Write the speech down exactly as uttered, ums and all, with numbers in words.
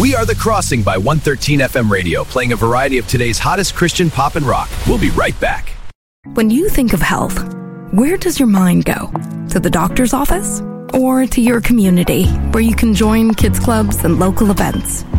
We are The Crossing by one thirteen F M radio, playing a variety of today's hottest Christian pop and rock. We'll be right back. When you think of health, where does your mind go? To the doctor's office? Or to your community, where you can join kids clubs and local events?